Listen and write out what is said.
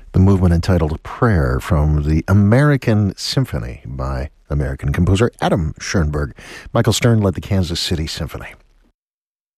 The movement entitled Prayer from the American Symphony by American composer Adam Schoenberg. Michael Stern led the Kansas City Symphony.